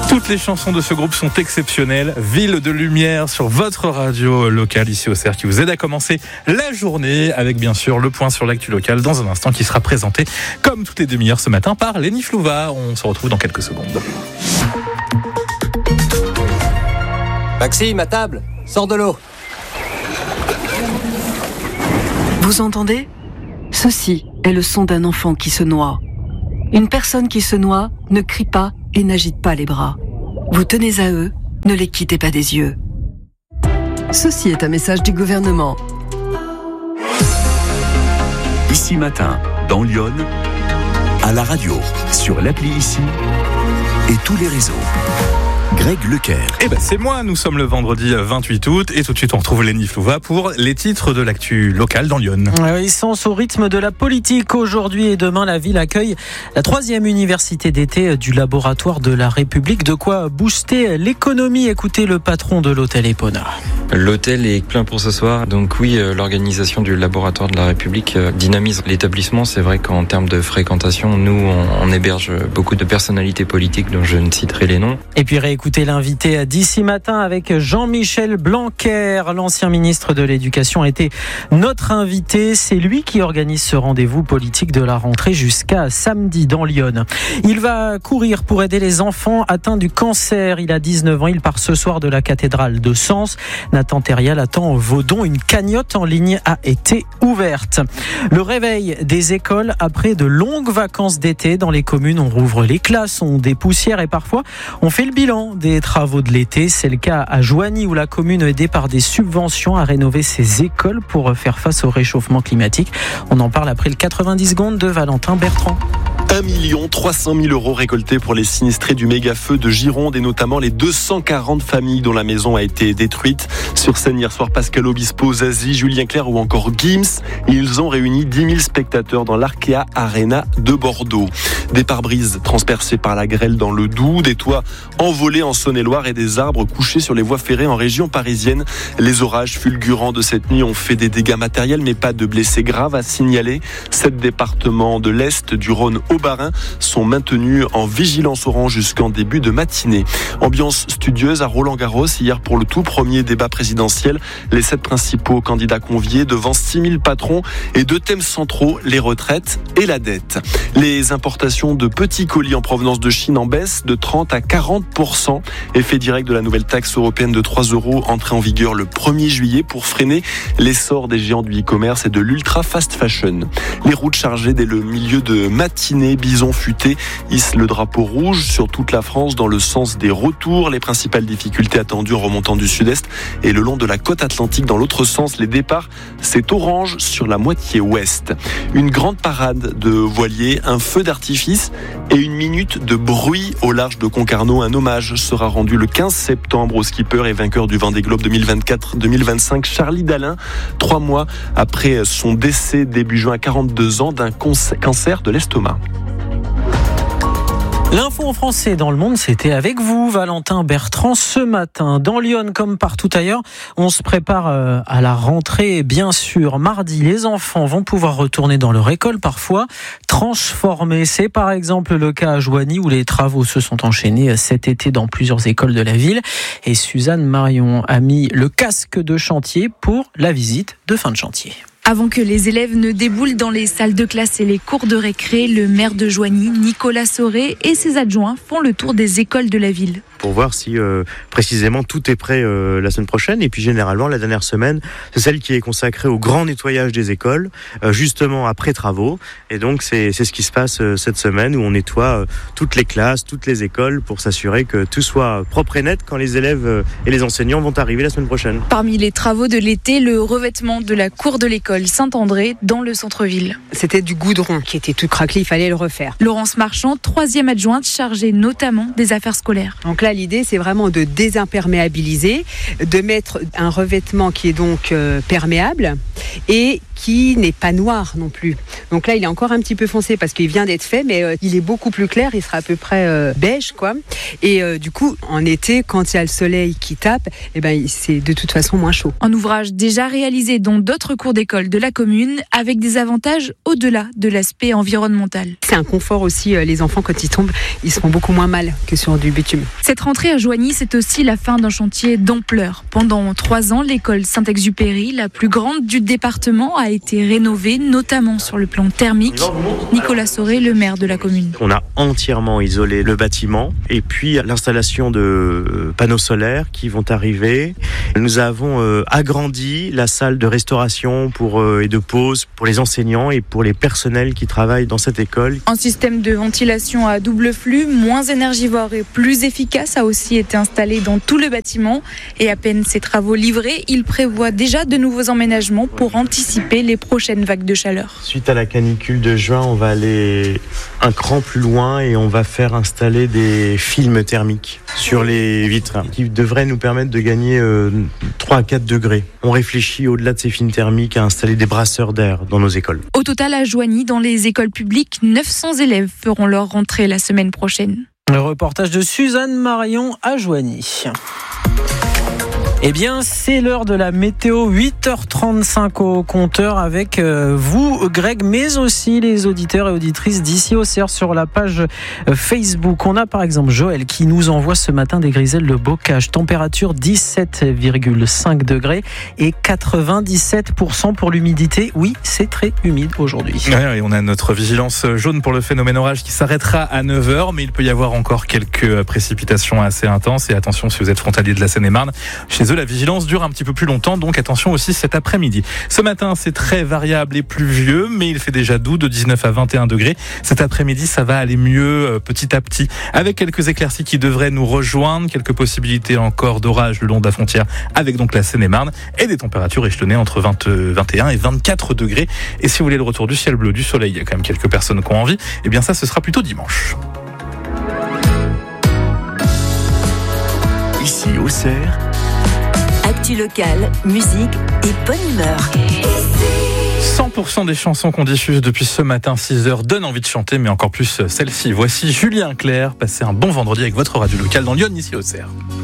Toutes les chansons de ce groupe sont exceptionnelles. Ville de lumière sur votre radio locale ici au CERF qui vous aide à commencer la journée avec bien sûr le point sur l'actu locale dans un instant qui sera présenté comme toutes les demi-heures ce matin par Lénie Flouva. On se retrouve dans quelques secondes. Maxime, à table, sors de l'eau. Vous entendez ? Ceci est le son d'un enfant qui se noie. Une personne qui se noie ne crie pas et n'agite pas les bras. Vous tenez à eux, ne les quittez pas des yeux. Ceci est un message du gouvernement. Ici Matin, dans Lyon, à la radio, sur l'appli Ici et tous les réseaux. Greg Leclerc. C'est moi, nous sommes le vendredi 28 août et tout de suite on retrouve Lénie Flouva pour les titres de l'actu locale dans Lyon. Ils sont au rythme de la politique. Aujourd'hui et demain, la ville accueille la 3e université d'été du laboratoire de la République. De quoi booster l'économie. Écoutez le patron de l'hôtel Epona. L'hôtel est plein pour ce soir, donc oui, l'organisation du laboratoire de la République dynamise l'établissement. C'est vrai qu'en termes de fréquentation, nous, on héberge beaucoup de personnalités politiques dont je ne citerai les noms. Et puis réécoutez l'invité d'ici matin avec Jean-Michel Blanquer, l'ancien ministre de l'Éducation, a été notre invité. C'est lui qui organise ce rendez-vous politique de la rentrée jusqu'à samedi dans Lyon. Il va courir pour aider les enfants atteints du cancer. Il a 19 ans, il part ce soir de la cathédrale de Sens. Nathan Thérial attend vos dons. Une cagnotte en ligne a été ouverte. Le réveil des écoles après de longues vacances d'été. Dans les communes, on rouvre les classes, on dépoussière et parfois on fait le bilan des travaux de l'été. C'est le cas à Joigny où la commune, aidée par des subventions, a rénové ses écoles pour faire face au réchauffement climatique. On en parle après le 90 secondes de Valentin Bertrand. 1 300 000 € récoltés pour les sinistrés du méga-feu de Gironde et notamment les 240 familles dont la maison a été détruite. Sur scène hier soir, Pascal Obispo, Zazie, Julien Clerc ou encore Gims. Ils ont réuni 10 000 spectateurs dans l'Arkea Arena de Bordeaux. Des pare-brises transpercés par la grêle dans le Doubs, des toits envolés en Saône-et-Loire et des arbres couchés sur les voies ferrées en région parisienne. Les orages fulgurants de cette nuit ont fait des dégâts matériels mais pas de blessés graves à signaler. 7 départements de l'Est, du Rhône au Bas-Rhin, sont maintenus en vigilance orange jusqu'en début de matinée. Ambiance studieuse à Roland-Garros hier pour le tout premier débat présidentiel. Les 7 principaux candidats conviés devant 6 000 patrons et 2 thèmes centraux, les retraites et la dette. Les importations de petits colis en provenance de Chine en baisse de 30 à 40%. Effet direct de la nouvelle taxe européenne de 3 €, entrée en vigueur le 1er juillet pour freiner l'essor des géants du e-commerce et de l'ultra fast fashion. Les routes chargées dès le milieu de matinée. Bison futé hisse le drapeau rouge sur toute la France dans le sens des retours. Les principales difficultés attendues en remontant du sud-est et le long de la côte atlantique dans l'autre sens. Les départs, c'est orange sur la moitié ouest. Une grande parade de voiliers, un feu d'artifice et une minute de bruit au large de Concarneau. Un hommage sera rendu le 15 septembre au skipper et vainqueur du Vendée Globe 2024-2025, Charlie Dalin, 3 mois après son décès début juin à 42 ans d'un cancer de l'estomac. L'info en français dans le monde, c'était avec vous, Valentin Bertrand, ce matin. Dans Lyon, comme partout ailleurs, on se prépare à la rentrée, bien sûr. Mardi, les enfants vont pouvoir retourner dans leur école, parfois transformés. C'est par exemple le cas à Joigny, où les travaux se sont enchaînés cet été dans plusieurs écoles de la ville. Et Suzanne Marion a mis le casque de chantier pour la visite de fin de chantier. Avant que les élèves ne déboulent dans les salles de classe et les cours de récré, le maire de Joigny, Nicolas Sauré, et ses adjoints font le tour des écoles de la ville. Pour voir si précisément tout est prêt la semaine prochaine. Et puis généralement, la dernière semaine, c'est celle qui est consacrée au grand nettoyage des écoles, justement après travaux. Et donc c'est ce qui se passe cette semaine où on nettoie toutes les classes, toutes les écoles pour s'assurer que tout soit propre et net quand les élèves et les enseignants vont arriver la semaine prochaine. Parmi les travaux de l'été, le revêtement de la cour de l'école Saint-André dans le centre-ville. C'était du goudron qui était tout craquelé, il fallait le refaire. Laurence Marchand, 3e adjointe chargée notamment des affaires scolaires. Donc là, l'idée, c'est vraiment de désimperméabiliser, de mettre un revêtement qui est donc perméable et qui n'est pas noir non plus. Donc là, il est encore un petit peu foncé parce qu'il vient d'être fait, mais il est beaucoup plus clair. Il sera à peu près beige, quoi. Et du coup, en été, quand il y a le soleil qui tape, c'est de toute façon moins chaud. Un ouvrage déjà réalisé dans d'autres cours d'école de la commune, avec des avantages au-delà de l'aspect environnemental. C'est un confort aussi. Les enfants, quand ils tombent, ils se font beaucoup moins mal que sur du bitume. Cette rentrée à Joigny, c'est aussi la fin d'un chantier d'ampleur. Pendant 3 ans, l'école Saint-Exupéry, la plus grande du département, a été rénovée, notamment sur le plan thermique. Nicolas Sauré, le maire de la commune. On a entièrement isolé le bâtiment et puis l'installation de panneaux solaires qui vont arriver. Nous avons agrandi la salle de restauration et de pause pour les enseignants et pour les personnels qui travaillent dans cette école. Un système de ventilation à double flux, moins énergivore et plus efficace, a aussi été installé dans tout le bâtiment. Et à peine ces travaux livrés, il prévoit déjà de nouveaux emménagements pour anticiper les prochaines vagues de chaleur. Suite à la canicule de juin, on va aller un cran plus loin et on va faire installer des films thermiques sur les vitres qui devraient nous permettre de gagner 3 à 4 degrés. On réfléchit au-delà de ces films thermiques à installer des brasseurs d'air dans nos écoles. Au total, à Joigny, dans les écoles publiques, 900 élèves feront leur rentrée la semaine prochaine. Le reportage de Suzanne Marion à Joigny. Eh bien, c'est l'heure de la météo, 8h35 au compteur avec vous, Greg, mais aussi les auditeurs et auditrices d'ici au CER sur la page Facebook. On a par exemple Joël qui nous envoie ce matin des griselles de bocage. Température 17,5 degrés et 97% pour l'humidité. Oui, c'est très humide aujourd'hui. Ouais, et on a notre vigilance jaune pour le phénomène orage qui s'arrêtera à 9h, mais il peut y avoir encore quelques précipitations assez intenses. Et attention, si vous êtes frontalier de la Seine-et-Marne, chez eux, la vigilance dure un petit peu plus longtemps, donc attention aussi cet après-midi. Ce matin, c'est très variable et pluvieux, mais il fait déjà doux, de 19 à 21 degrés. Cet après-midi, ça va aller mieux petit à petit, avec quelques éclaircies qui devraient nous rejoindre, quelques possibilités encore d'orage le long de la frontière, avec donc la Seine-et-Marne, et des températures échelonnées entre 21 et 24 degrés. Et si vous voulez le retour du ciel bleu, du soleil, il y a quand même quelques personnes qui ont envie, et bien ça, ce sera plutôt dimanche. Ici au CER, actu locale, musique et bonne humeur. 100% des chansons qu'on diffuse depuis ce matin 6h donnent envie de chanter, mais encore plus celle-ci. Voici Julien Clerc. Passez un bon vendredi avec votre radio locale dans Lyon, ici au CER.